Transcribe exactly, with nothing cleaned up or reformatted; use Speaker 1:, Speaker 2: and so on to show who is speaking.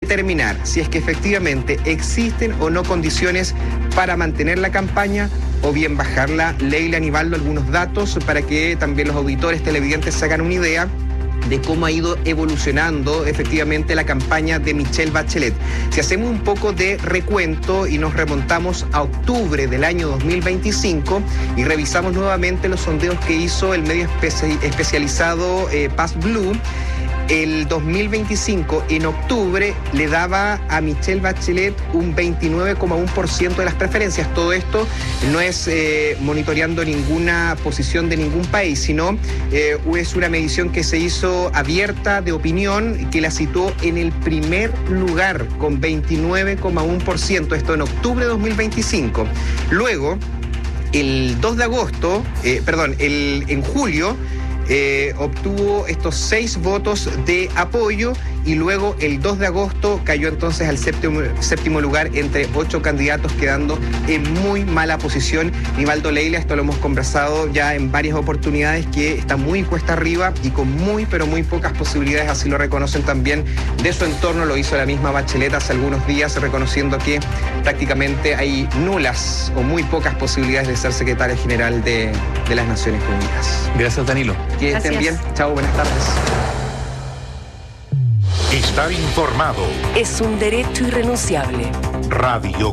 Speaker 1: determinar si es que efectivamente existen o no condiciones para mantener la campaña o bien bajarla. Leila, Aníbaldo, algunos datos para que también los auditores televidentes se hagan una idea de cómo ha ido evolucionando efectivamente la campaña de Michelle Bachelet. Si hacemos un poco de recuento y nos remontamos a octubre del año dos mil veinticinco y revisamos nuevamente los sondeos que hizo el medio espe- especializado eh, Past Blue, el dos mil veinticinco, en octubre, le daba a Michelle Bachelet un veintinueve coma uno por ciento de las preferencias. Todo esto no es eh, monitoreando ninguna posición de ningún país, sino eh, es una medición que se hizo abierta de opinión, que la situó en el primer lugar con veintinueve coma uno por ciento. Esto en octubre de dos mil veinticinco. Luego, el dos de agosto, eh, perdón, el, en julio, Eh, obtuvo estos seis votos de apoyo y luego el dos de agosto cayó entonces al séptimo, séptimo lugar entre ocho candidatos, quedando en muy mala posición. Aníbaldo, Leila, esto lo hemos conversado ya en varias oportunidades, que está muy cuesta arriba y con muy pero muy pocas posibilidades, así lo reconocen también de su entorno. Lo hizo la misma Bachelet hace algunos días, reconociendo que prácticamente hay nulas o muy pocas posibilidades de ser secretaria general de, de las Naciones Unidas.
Speaker 2: Gracias, Danilo.
Speaker 1: Que
Speaker 3: Gracias.
Speaker 1: estén bien. Chao, buenas tardes.
Speaker 4: Estar informado.
Speaker 5: Es un derecho irrenunciable.
Speaker 4: Radio